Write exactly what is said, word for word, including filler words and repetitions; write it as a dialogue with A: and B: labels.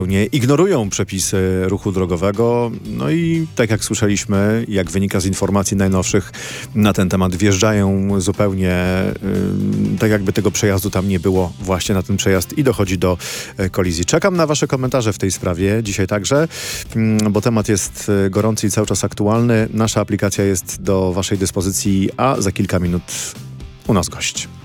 A: nie ignorują przepisy ruchu drogowego. No i tak jak słyszeliśmy, jak wynika z informacji najnowszych na ten temat, wjeżdżają zupełnie yy, tak jakby tego przejazdu tam nie było właśnie na ten przejazd i dochodzi do yy, kolizji. Czekam na wasze komentarze w tej sprawie dzisiaj także, yy, bo temat jest yy, gorący i cały czas aktualny. Nasza aplikacja jest do waszej dyspozycji, a za kilka minut u nas gość.